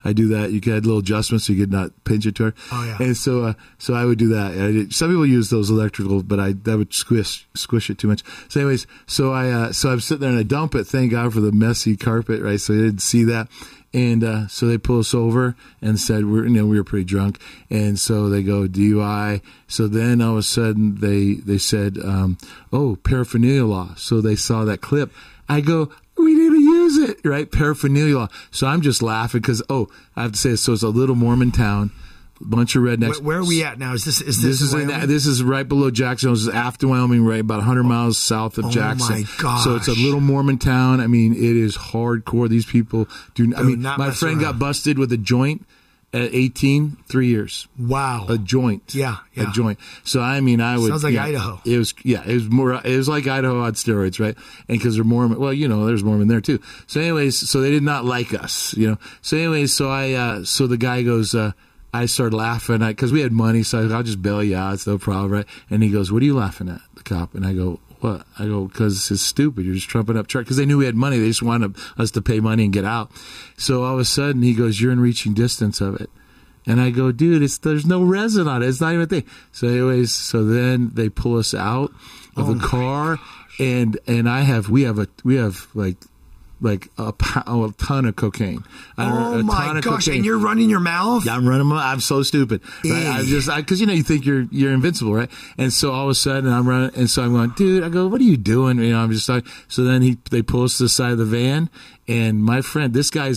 I do that. You can add little adjustments so you could not pinch it to her. Oh, yeah. And so I would do that. Some people use those electrical, but that would squish it too much. So anyways, so I'm sitting there and I dump it. Thank God for the messy carpet, right? So they didn't see that. And so they pull us over and said we were pretty drunk, and so they go DUI. So then all of a sudden they said, oh, paraphernalia law. So they saw that clip. I go, we need to use it, right? Paraphernalia law. So I'm just laughing because I have to say, so it's a little Mormon town. Bunch of rednecks. Where are we at now? Is this this is right below Jackson. This is after Wyoming, right about 100 miles south of Jackson. Oh my gosh! So it's a little Mormon town. I mean, it is hardcore. These people do. I mean, my friend got busted with a joint at 18, 3 years. Wow. A joint. Yeah. A joint. So I mean, I would. Sounds like Idaho. It was like Idaho on steroids, right? And because they're Mormon. Well, there's Mormon there too. So anyways, so they did not like us, So anyways, so the guy goes. I started laughing because we had money, so I'll just bail you out. It's no problem, right? And he goes, "What are you laughing at?" The cop. And I go, "What?" I go, "Because it's stupid. You're just trumping up charge." Because they knew we had money. They just wanted us to pay money and get out. So all of a sudden, he goes, "You're in reaching distance of it." And I go, "Dude, there's no resin on it. It's not even a thing." So anyways, so then they pull us out of the car, and we have like a ton of cocaine. Oh my gosh! And you're running your mouth? Yeah, I'm running my. I'm so stupid. Right? Because you think you're invincible, right? And so all of a sudden I'm running, and so I'm going, dude. I go, what are you doing? I'm just like. So then they pull us to the side of the van, and my friend, this guy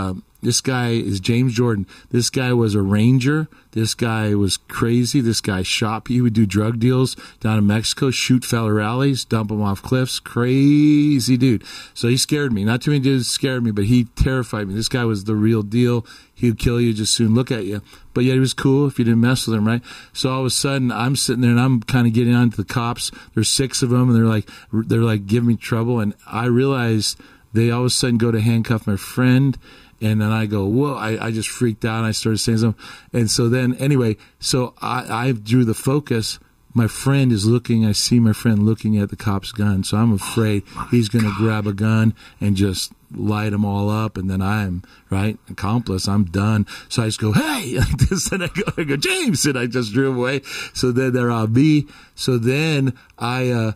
is James Jordan. This guy was a ranger. This guy was crazy. This guy he would do drug deals down in Mexico, shoot fella rallies, dump them off cliffs. Crazy dude. So he scared me. Not too many dudes scared me, but he terrified me. This guy was the real deal. He would kill you, just soon look at you. But yet he was cool if you didn't mess with him, right? So all of a sudden I'm sitting there and I'm kind of getting on to the cops. There's 6 of them and they're like giving me trouble. And I realized they all of a sudden go to handcuff my friend. And then I go, whoa, I just freaked out. And I started saying something. And so then, anyway, so I drew the focus. My friend is looking. I see my friend looking at the cop's gun. So I'm afraid he's going to grab a gun and just light them all up. And then I'm, right, accomplice. I'm done. So I just go, hey, like this. And I go, James. And I just drew him away. So then they're on me. So then I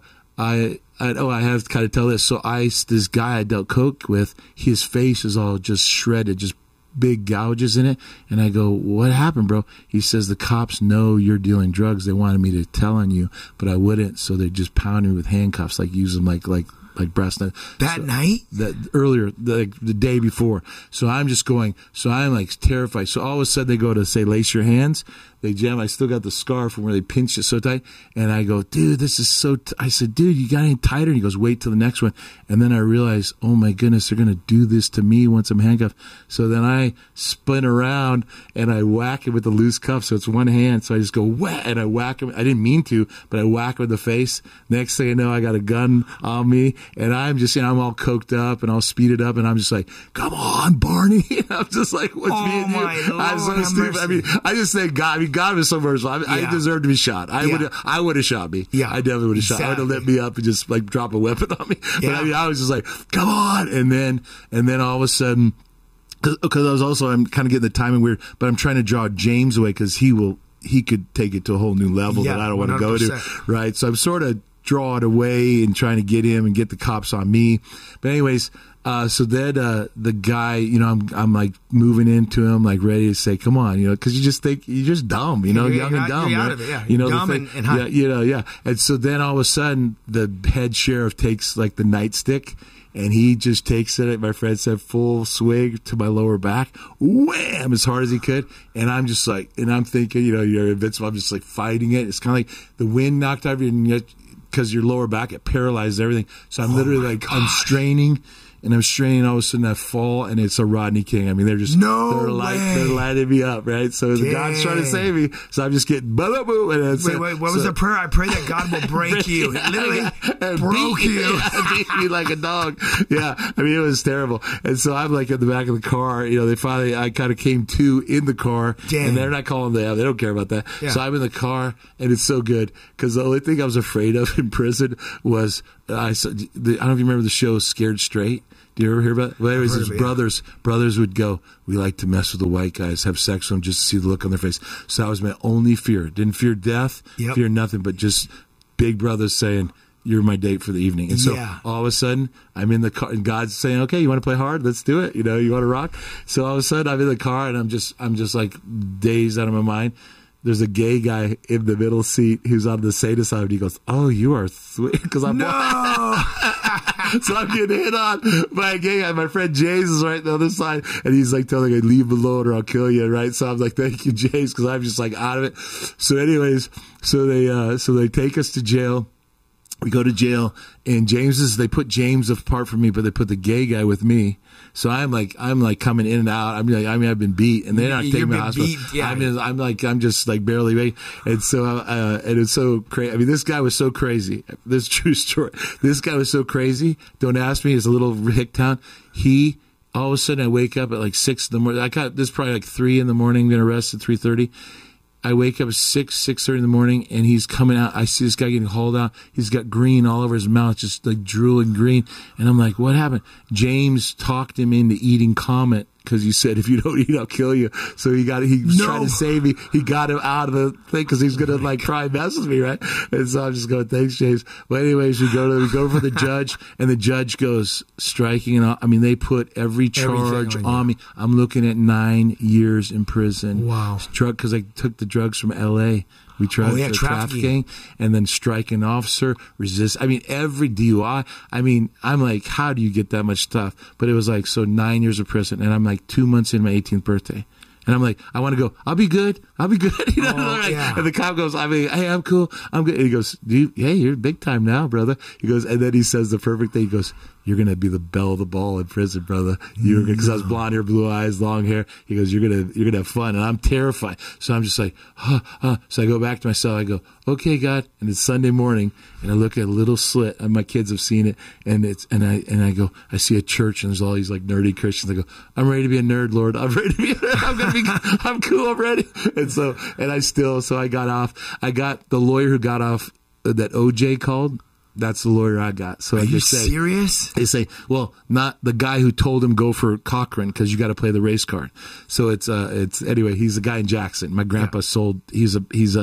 have to kind of tell this. So this guy I dealt coke with, his face is all just shredded, just big gouges in it. And I go, what happened, bro? He says, the cops know you're dealing drugs. They wanted me to tell on you, but I wouldn't. So they just pounded me with handcuffs, like use them like breast. That night? Earlier, the day before. So I'm just going, so I'm like terrified. So all of a sudden they go to say, lace your hands. They jam. I still got the scar from where they pinched it so tight. And I go, dude, this is so I said, dude, you got any tighter? And he goes, wait till the next one. And then I realized, oh my goodness, they're going to do this to me once I'm handcuffed. So then I spin around and I whack him with the loose cuff. So it's one hand. So I just go, whack, and I whack him. I didn't mean to, but I whack him in the face. Next thing I know, I got a gun on me. And I'm just, I'm all coked up and all speeded up. And I'm just like, come on, Barney. I'm just like, what's me and you? I'm so stupid. I mean, I just think God was so merciful. I deserved to be shot. I would have shot me. Yeah. I definitely would have shot. I would have lit me up and just like drop a weapon on me. But I mean, I was just like, come on. And then all of a sudden, because I'm kind of getting the timing weird, but I'm trying to draw James away because he could take it to a whole new level that I don't want to go to. Right. So I'm sort of drawing away and trying to get him and get the cops on me. But anyways, so then the guy, I'm like moving into him, like ready to say, "Come on," because you just think you're just dumb, young and dumb, you're right? out of it, yeah. Dumb and hot. Yeah. And so then all of a sudden, the head sheriff takes like the nightstick, and he just takes it. My friend said, full swig to my lower back, wham, as hard as he could. And I'm just like, and I'm thinking, you're invincible. I'm just like fighting it. It's kind of like the wind knocked out of you, and because your lower back, it paralyzed everything. So I'm literally like, gosh. I'm straining. And I'm straining, all of a sudden I fall, and it's a Rodney King. I mean, they're lighting me up, right? So the God's trying to save me. So I'm just getting boo. Wait, what was the prayer? I pray that God will break you. It literally broke you. Beat me like a dog. Yeah, I mean, it was terrible. And so I'm like in the back of the car. I kind of came to in the car. Damn. And they're not calling them. They don't care about that. Yeah. So I'm in the car, and it's so good because the only thing I was afraid of in prison was I don't know if you remember the show Scared Straight. Do you ever hear about it? Well, anyways, heard his of it, brothers would go, we like to mess with the white guys, have sex with them just to see the look on their face. So that was my only fear. Didn't fear death, fear nothing, but just big brothers saying, you're my date for the evening. And so all of a sudden, I'm in the car, and God's saying, okay, you want to play hard? Let's do it. You know, you want to rock? So all of a sudden, I'm in the car, and I'm just like dazed out of my mind. There's a gay guy in the middle seat who's on the sadist side. He goes, oh, you are sweet. Because I'm so I'm getting hit on by a gay guy. My friend James is right on the other side, and he's like telling me, leave me alone or I'll kill you, right? So I'm like, thank you, James, because I'm just like out of it. So anyways, so they take us to jail. We go to jail, and they put James apart from me, but they put the gay guy with me. So I'm like coming in and out. I've been beat, and they're not taking me to the hospital. I'm just like barely awake. And so, and it's so crazy. I mean, this guy was so crazy. This is a true story. This guy was so crazy. Don't ask me. It's a little hick town. All of a sudden, I wake up at like 6 in the morning. This is probably like 3 in the morning. Been arrested 3:30. I wake up at 6:30 in the morning, and he's coming out. I see this guy getting hauled out. He's got green all over his mouth, just like drooling green. And I'm like, what happened? James talked him into eating Comet because he said, if you don't eat, I'll kill you. So he was trying to save me. He got him out of the thing because he's going to like try and mess with me, right? And so I'm just going, thanks, James. But anyways, we go for the judge, and the judge goes striking. And I mean, they put every charge on me. I'm looking at 9 years in prison. Wow. Because I took the drugs from L.A. We tried trafficking, and then strike an officer, resist. I mean, every DUI. I mean, I'm like, how do you get that much stuff? But it was like, so 9 years of prison, and I'm like 2 months in my 18th birthday. And I'm like, I want to go, I'll be good. You know, And the cop goes, hey, I'm cool. I'm good. And he goes, you're big time now, brother. He goes, and then he says the perfect thing. He goes, you're going to be the belle of the ball in prison, brother. Because I was blonde hair, blue eyes, long hair. He goes, you're going to have fun. And I'm terrified. So I'm just like, So I go back to my cell. I go, okay, God. And it's Sunday morning, and I look at a little slit, and my kids have seen it. And I go, I see a church, and there's all these like nerdy Christians. I go, I'm ready to be a nerd, Lord. I'm ready to be a nerd. I'm cool. I'm ready. So I got off. I got the lawyer who got off that OJ called. That's the lawyer I got. So Are you serious? They say, well, not the guy who told him go for Cochran because you got to play the race card. So it's anyway. He's a guy in Jackson. My grandpa sold. He used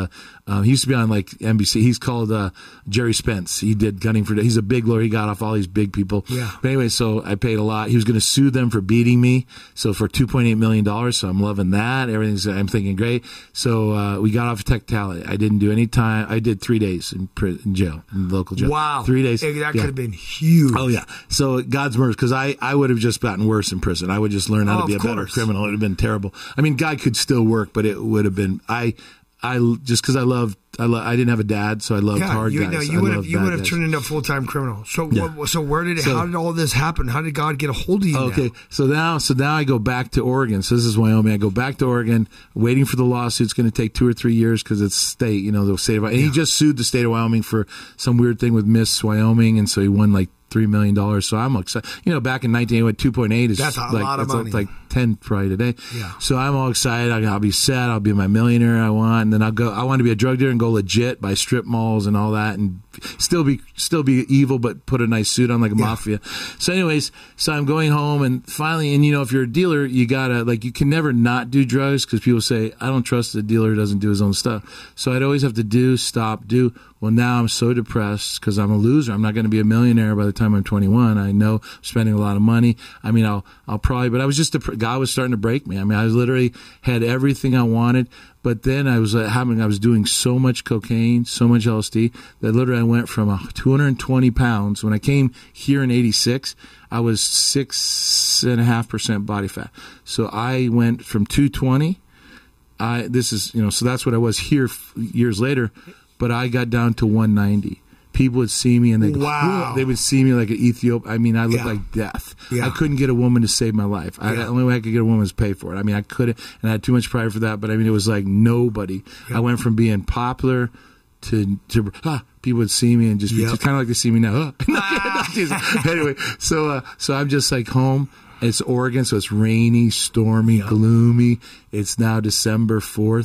to be on like NBC. He's called Jerry Spence. He did Gunning for. He's a big lawyer. He got off all these big people. Yeah. But anyway, so I paid a lot. He was going to sue them for beating me. So for $2.8 million. So I'm loving that. I'm thinking great. So we got off technicality. I didn't do any time. I did 3 days in jail, in the local jail. Wow. 3 days. That could have been huge. Oh, yeah. So God's mercy, because I would have just gotten worse in prison. I would just learn how to be a better criminal. It would have been terrible. I mean, God could still work, but it would have been, just because I didn't have a dad, so I loved hard guys. You would have turned into a full-time criminal. So how did all this happen? How did God get a hold of you? Okay, so now I go back to Oregon. So this is Wyoming. I go back to Oregon, waiting for the lawsuit. It's going to take 2 or 3 years because it's state, the state of Wyoming. And he just sued the state of Wyoming for some weird thing with Miss Wyoming, and so he won like $3 million. So I'm excited. Back in 1988, 2.8 is that's a lot of money. It's like 10 probably today. Yeah. So I'm all excited. I'll be set. I'll be my millionaire I want, and then I want to be a drug dealer and go legit, buy strip malls and all that, and still be evil, but put a nice suit on like a mafia. So anyways, so I'm going home, and finally, and if you're a dealer, you gotta you can never not do drugs because people say I don't trust the dealer who doesn't do his own stuff. So I'd always have to do. Well, now I'm so depressed because I'm a loser. I'm not going to be a millionaire by the time I'm 21. I know I'm spending a lot of money. I mean, I'll probably, but I was just, God was starting to break me. I mean, I literally had everything I wanted, but then I was doing so much cocaine, so much LSD that literally I went from 220 pounds. When I came here in 86, I was 6.5% body fat. So I went from 220. So that's what I was here years later. But I got down to 190. People would see me and they would see me like an Ethiopian. I mean, I looked like death. Yeah. I couldn't get a woman to save my life. The only way I could get a woman was pay for it. I mean, I couldn't, and I had too much pride for that. But I mean, it was like nobody. I went from being popular to people would see me and just be kind of like they see me now. Anyway, so I'm just like home. It's Oregon, so it's rainy, stormy, gloomy. It's now December 4th.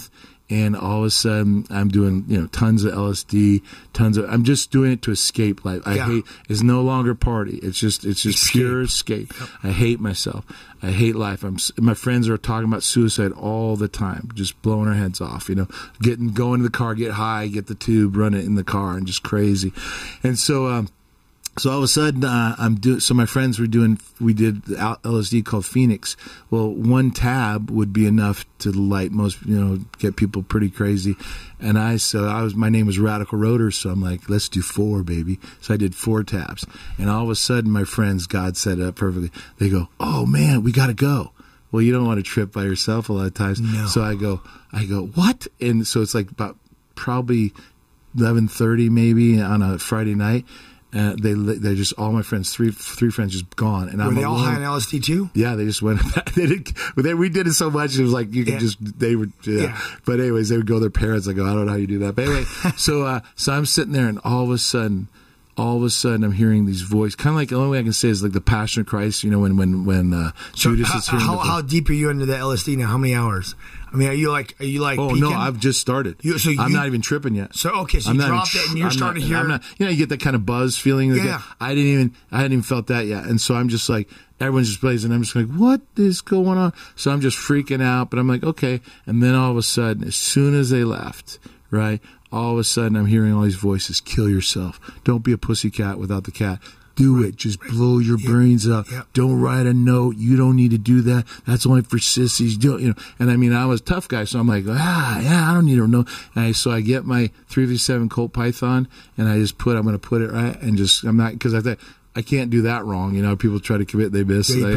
And all of a sudden, I'm doing, tons of LSD, I'm just doing it to escape life. I hate, it's no longer party. It's just pure escape. Yep. I hate myself. I hate life. My friends are talking about suicide all the time, just blowing our heads off, go into the car, get high, get the tube, run it in the car, and just crazy. And so, so all of a sudden, so my friends we did LSD called Phoenix. Well, one tab would be enough to light most, get people pretty crazy. And my name was Radical Rotor, so I'm like, let's do 4, baby. So I did 4 tabs. And all of a sudden, my friends, God set it up perfectly. They go, oh man, we got to go. Well, you don't want to trip by yourself a lot of times. No. So I go, what? And so it's like about probably 11:30 maybe on a Friday night. They're just all my friends, three friends, just gone. And were they all high on LSD too? Yeah, they just went. We did it so much. It was like you could just. They would. Yeah. But anyways, they would go to their parents. I go, I don't know how you do that. But anyway, so I'm sitting there, and all of a sudden, I'm hearing these voices. Kind of like the only way I can say is like the Passion of Christ. When Judas is hearing. How deep are you into the LSD now? How many hours? I mean, are you like? Oh peaking? No, I've just started. I'm not even tripping yet. So okay, so you dropped it and you're starting to hear. You get that kind of buzz feeling. Yeah. I hadn't even felt that yet, and so I'm just like, everyone's just blazing. I'm just like, what is going on? So I'm just freaking out, but I'm like, okay. And then all of a sudden, as soon as they left, right, all of a sudden I'm hearing all these voices: kill yourself. Don't be a pussycat without the cat. Do it. Just blow your brains out. Yep. Don't write a note. You don't need to do that. That's only for sissies. And I mean, I was a tough guy, so I'm like, I don't need to know. So I get my 357 Colt Python, and I just I'm going to put it right, and I'm not, because I thought, I can't do that wrong. People try to commit, they miss. So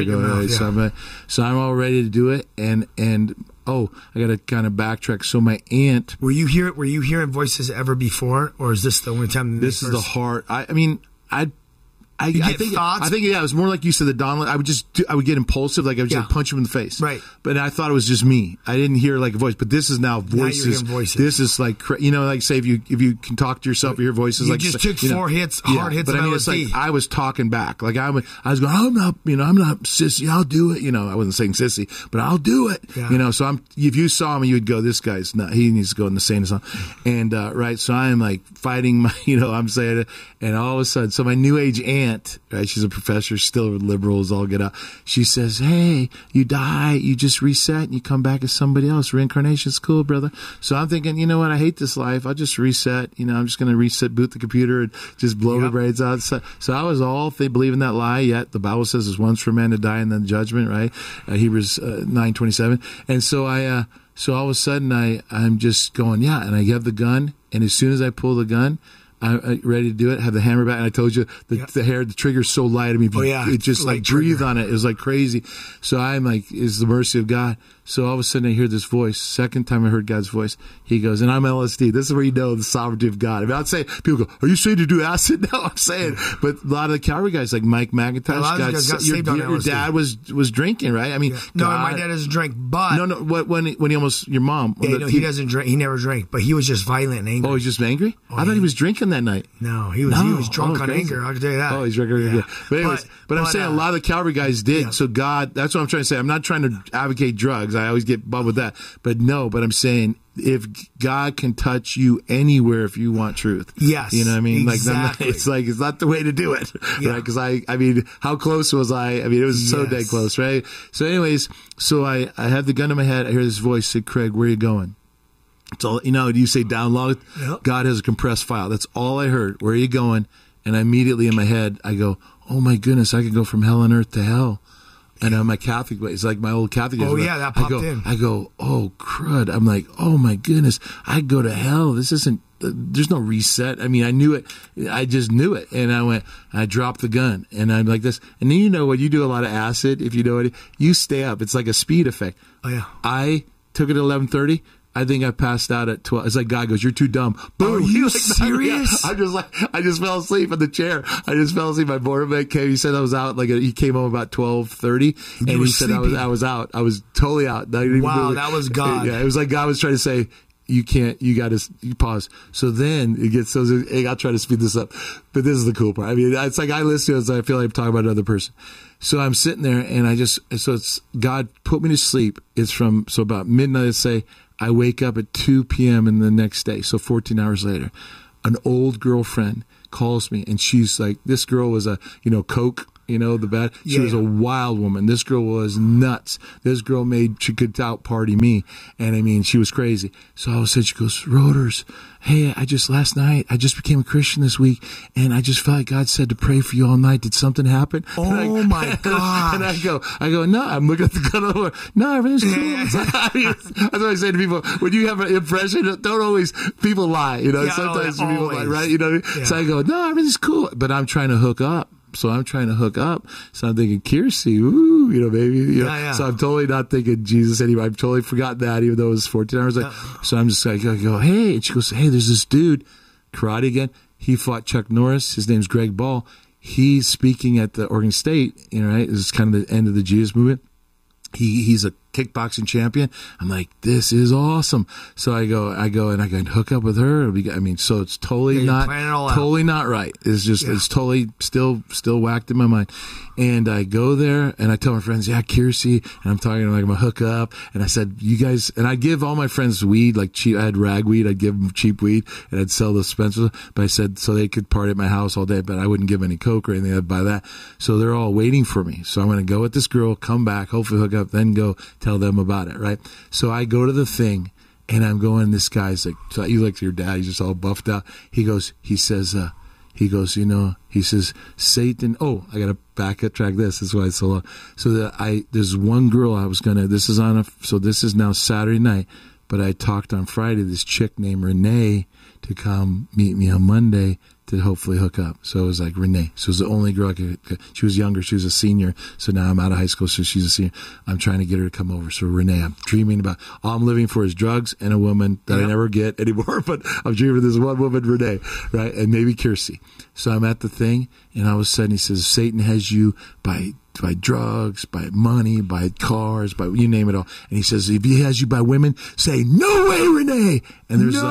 I'm all ready to do it, and I got to kind of backtrack. So my aunt, were you hearing voices ever before, or is this the only time? This is the heart. I think it was more like you said, the download. I would get impulsive, like I would just punch him in the face. Right. But I thought it was just me. I didn't hear like a voice. But this is now voices. Now you're hearing voices. This is like like say if you can talk to yourself, you hear voices. You like just took 4 hits, hard hits. But I mean, it's like I was talking back. Like I was going, I'm not sissy. I'll do it. I wasn't saying sissy, but I'll do it. Yeah. So if you saw me, you would go, this guy's not. He needs to go in the sane asylum. And right. So I am like fighting my. I'm saying it, and all of a sudden, so my new age aunt, right? She's a professor, still liberals, all get out. She says, hey, you die, you just reset, and you come back as somebody else. Reincarnation's cool, brother. So I'm thinking, you know what? I hate this life. I'll just reset. I'm just going to reset, boot the computer, and just blow the brains out. So I was all, if they believe in that lie yet, the Bible says there's once for man to die and then judgment, right? Hebrews 9:27. And so so all of a sudden I'm just going, and I have the gun, and as soon as I pull the gun, I'm ready to do it, have the hammer back, and I told you the trigger's so light. I mean, it just like breathe on it. It was like crazy. So I'm like, is the mercy of God. So all of a sudden I hear this voice. Second time I heard God's voice, he goes, and I'm LSD. This is where you know the sovereignty of God. I mean, I'd say, people go, are you saying to do acid? No, I'm saying, but a lot of the Calvary guys like Mike McIntosh, your dad was drinking, right? I mean, no, my dad doesn't drink, but when he almost, your mom. He doesn't drink. He never drank, but he was just violent and angry. Oh, he's just angry? I thought he was drinking that night. No, he was drunk on anger. I can tell you that. Oh, he's drunk on anger. But anyways, but I'm saying a lot of the Calvary guys did. Yeah. So God, that's what I'm trying to say. I'm not trying to advocate drugs. I always get bugged with that. But I'm saying if God can touch you anywhere if you want truth. Yes. You know what I mean? Exactly. It's not the way to do it. Yeah. Right? Because I mean, how close was I? I mean, it was so dead close, right? So anyways, so I had the gun in my head. I hear this voice say, Craig, where are you going? So, you say download? Yep. God has a compressed file. That's all I heard. Where are you going? And immediately in my head, I go, oh my goodness, I could go from hell on earth to hell. And my Catholic way, it's like my old Catholic. Oh, yeah, that popped in. I go, oh, crud. I'm like, oh my goodness, I'd go to hell. This isn't, there's no reset. I mean, I knew it. I just knew it. And I dropped the gun. And I'm like this. And then when you do a lot of acid, if you know it, you stay up. It's like a speed effect. Oh, yeah. I took it at 11:30. I think I passed out at 12. It's like God goes, you're too dumb. Boom. Are you serious? I just fell asleep in the chair. I just fell asleep. My board came. He said I was out. He came home about 12:30, and he said I was out. I was totally out. Wow, that was God. Yeah, it was like God was trying to say, you can't. You got to pause. So then it gets. So I'll try to speed this up, but this is the cool part. I mean, it's like I listen to it, I feel like I'm talking about another person. So I'm sitting there, and it's God put me to sleep. It's from about midnight. Let's say. I wake up at 2 p.m. in the next day, so 14 hours later. An old girlfriend calls me, and she's like, this girl was a, coke, the bad. She was a wild woman. This girl was nuts. This girl she could out party me. And I mean, she was crazy. So all of a sudden she goes, Roders, hey, last night, I just became a Christian this week, and I just felt like God said to pray for you all night. Did something happen? Oh my God. And I go, no, I'm looking at the gun over. No, everything's cool. That's what I say to people. When you have an impression, don't always, people lie, sometimes people lie, right? Yeah. So I go, no, everything's cool. But I'm trying to hook up. So I'm thinking, Kiersey, ooh, maybe, So I'm totally not thinking Jesus anymore. I've totally forgotten that, even though it was 14 hours later. So I'm just like, I go, hey. And she goes, hey, there's this dude, karate again. He fought Chuck Norris. His name's Greg Ball. He's speaking at the Oregon State, right? This is kind of the end of the Jesus movement. He's a kickboxing champion. I'm like, this is awesome. So I go and I can hook up with her. So it's totally not right. It's just, it's totally still whacked in my mind. And I go there and I tell my friends, Kiersey, and I'm talking like I'm gonna hook up. And I said, you guys, and I give all my friends weed, like cheap. I had ragweed. I'd give them cheap weed and I'd sell the dispensers. But I said, so they could party at my house all day, but I wouldn't give any coke or anything. I'd buy that. So they're all waiting for me. So I'm going to go with this girl, come back, hopefully hook up, then go tell them about it, right? So I go to the thing, and I'm going, this guy's like, so you like your dad, he's just all buffed out. He says, Satan, I got to backtrack this is why it's so long. So there's one girl this is now Saturday night, but I talked on Friday, this chick named Renee to come meet me on Monday to hopefully hook up. So it was like Renee. So it was the only girl she was younger. She was a senior. So now I'm out of high school. So she's a senior. I'm trying to get her to come over. So Renee, I'm dreaming about, all I'm living for is drugs and a woman that I never get anymore. But I'm dreaming of this one woman, Renee, right? And maybe Kiersey. So I'm at the thing, and all of a sudden he says, Satan has you by drugs, by money, by cars, by you name it all. And he says, if he has you by women, say, no way, Renee. And there's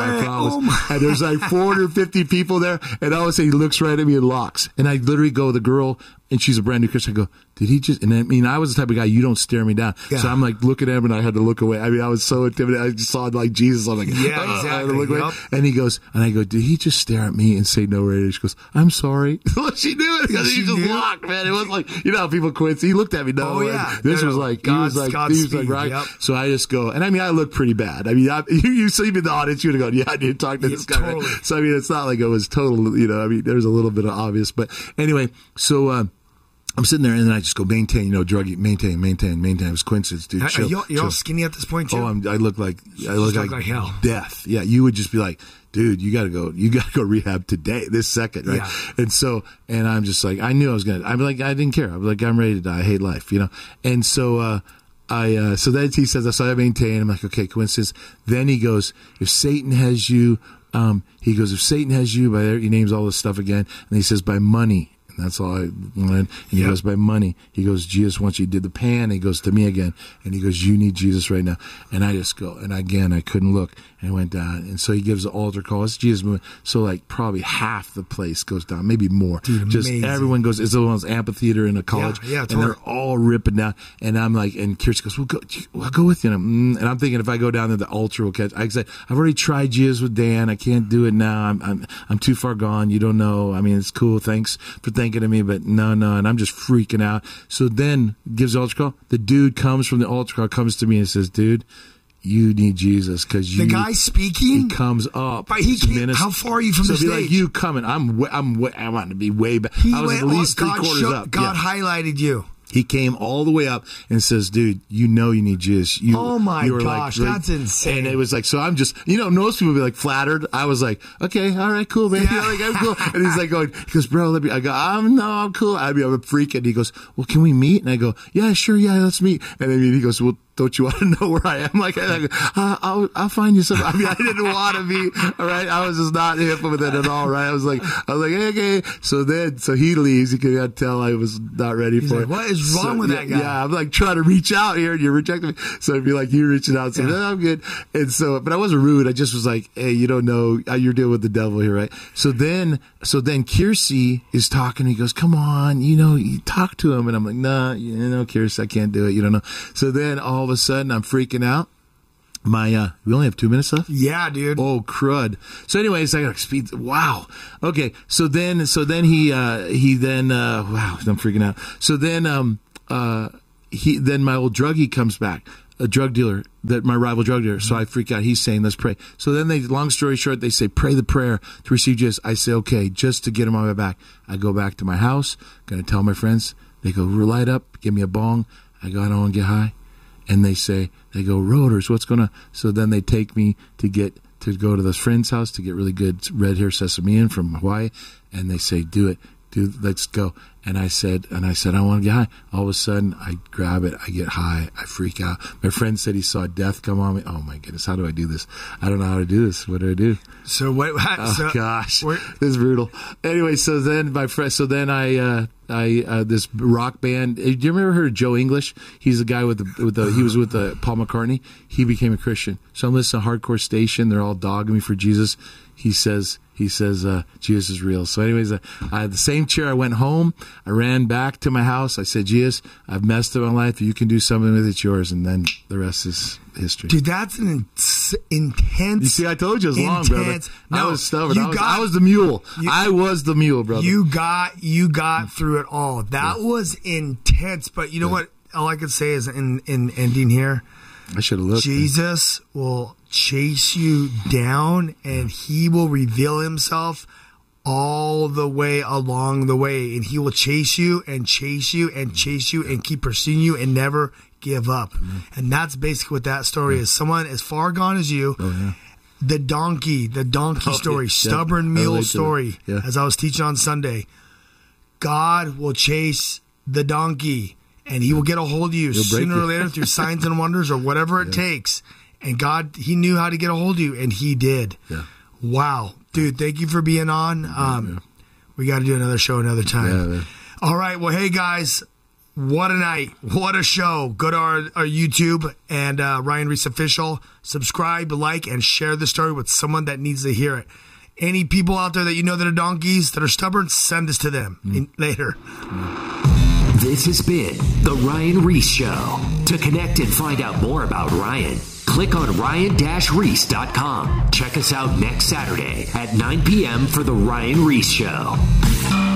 and there's like 450 people there. And all of a sudden he looks right at me and locks. And I literally go, the girl, and she's a brand new Christian. I go, did he just, and I was the type of guy, you don't stare me down. Yeah. So I'm like looking at him and I had to look away. I was so intimidated. I just saw like Jesus. I'm like, exactly. I had to look away. And he goes, and I go, did he just stare at me and say no, Renee? She goes, I'm sorry. She knew it because he just locked, man. It was like, how people quit. He looked at me. This was like, he was like, right. Yep. So I just go, and I look pretty bad. You see me in the audience, you would have gone, I need to talk to this guy. Totally. Right? So it's not like it was total, there's a little bit of obvious, but anyway, so, I'm sitting there and then I just go maintain, druggy, maintain. It was coincidence, dude. You're all skinny at this point too? Oh, I look like hell. Death. Yeah, you would just be like, dude, you gotta go rehab today, this second, right? Yeah. And I'm just like, I knew I was gonna. I'm like, I didn't care. I'm like, I'm ready to die. I hate life, And so so then he says, so I maintain. I'm like, okay, coincidence. Then he goes, if Satan has you, by there, he names all this stuff again, and he says by money. That's all I wanted. And he goes, by money. He goes, Jesus wants you. He did the pan. He goes to me again. And he goes, you need Jesus right now. And I just go. And again, I couldn't look. And I went down. And so he gives the altar call. It's Jesus movement. So like probably half the place goes down, maybe more. Dude, just amazing. Everyone goes. It's the one's amphitheater in a college. Yeah, totally. And they're all ripping down. And I'm like, and Kiersey goes, I'll go with you. And I'm thinking if I go down there, the altar will catch. I said, I've already tried Jesus with Dan. I can't do it now. I'm too far gone. You don't know. It's cool. Thanks for thinking of me, but no. And I'm just freaking out. So then gives the altar call. The dude comes from the altar call, comes to me and says, dude, you need Jesus because the guy speaking. He comes up. But he came. How far are you from the stage? Like you coming. I want to be way back. I was at least 3/4 up. God highlighted you. He came all the way up and says, dude, you need Jesus. Oh my gosh, that's insane. And it was like, so I'm just, most people be like flattered. I was like, okay, all right, cool, man. Yeah. I'm cool. And he's like going, he goes, bro, I go, I'm cool. I'm a freak. And he goes, well, can we meet? And I go, yeah, sure. Yeah, let's meet. And then he goes, well, don't you want to know where I am? Like, I'll find you something. I didn't want to be, all right. I was just not hip with it at all, right? I was like, okay. So he leaves. You could tell I was not ready for it. What is wrong with that guy? Yeah, I'm like trying to reach out here and you're rejecting me. So it'd be like you reaching out. So I'm good. And so, but I wasn't rude. I just was like, hey, you don't know, you're dealing with the devil here, right? So then Kiersey is talking. He goes, come on, you talk to him. And I'm like, nah, Kiersey, I can't do it. You don't know. So then all of a sudden I'm freaking out. we only have 2 minutes left? Yeah, dude. Oh, crud. So anyways, I got to speed. Wow. Okay. So then he wow, I'm freaking out. So then, then my old druggie comes back, a drug dealer, my rival drug dealer. So I freak out. He's saying, let's pray. So then long story short, they say, pray the prayer to receive Jesus. I say, okay, just to get him on my back. I go back to my house, going to tell my friends. They go, light up, give me a bong. I go, I don't want to get high. And they go, Rotors, what's going on? So then they take me to go to this friend's house to get really good red hair sesame in from Hawaii. And they say, do it. Let's go. And I said, I want to get high. All of a sudden, I grab it. I get high. I freak out. My friend said he saw death come on me. Oh my goodness. How do I do this? I don't know how to do this. What do I do? So what? Oh gosh, this is brutal. Anyway, so then I this rock band. Do you remember heard of Joe English? He's the guy he was with Paul McCartney. He became a Christian. So I'm listening to a hardcore station. They're all dogging me for Jesus. He says Jesus is real. So anyways, I had the same chair. I went home. I ran back to my house. I said, Jesus, I've messed up my life. You can do something with it, it's yours. And then the rest is history. Dude, that's an intense. You see, I told you it was long, brother. No, I was stubborn. I was the mule. I was the mule, brother. You got through it all. That was intense. But you know what? All I could say is in ending here, I should have looked. Jesus will chase you down, and he will reveal himself all the way along the way, and he will chase you and chase you and chase you and keep pursuing you and never give up. And that's basically what that story is. Someone as far gone as you. The donkey story, stubborn mule story. As I was teaching on Sunday, God will chase the donkey, and he will get a hold of you sooner or later through signs and wonders or whatever it takes. And God, he knew how to get a hold of you, and he did. Wow. Dude, thank you for being on. We got to do another show another time. All right. Well, hey, guys, what a night. What a show. Go to our YouTube and Ryan Ries Official. Subscribe, like, and share the story with someone that needs to hear it. Any people out there that you know that are donkeys, that are stubborn, send this to them later. This has been The Ryan Ries Show. To connect and find out more about Ryan, click on ryan-reese.com. Check us out next Saturday at 9 p.m. for The Ryan Ries Show.